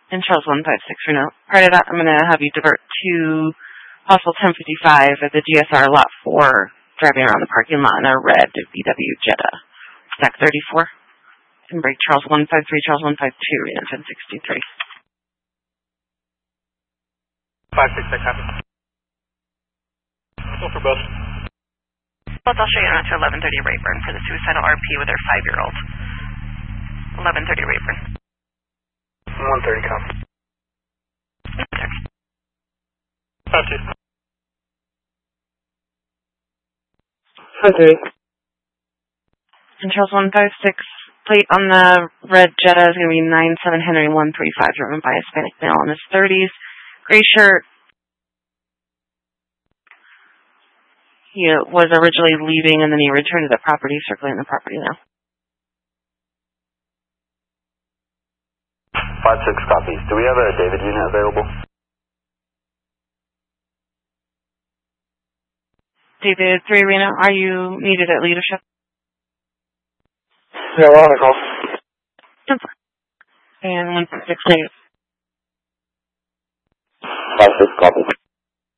And Charles 156 Reno. Prior to that, I'm going to have you divert to possible 1055 at the GSR Lot 4, driving around the parking lot in a red VW Jetta. Stack 34. And break Charles 153, Charles 152, Reno 1063. 566 happens. Go for both. Both I'll show you on to 1130 Rayburn for the suicidal RP with her 5-year-old. 1130 Rayburn. 130 copy. 52. 53. And Charles 156, plate on the red Jetta is going to be 97 Henry 135, driven by a Hispanic male in his 30s. Gray shirt. He was originally leaving and then he returned to the property, circling the property now. 56 copies. Do we have a David unit available? David 3 Reno, are you needed at leadership? Yeah, we're on the call. 10-4. And 156 negative. 56 copies.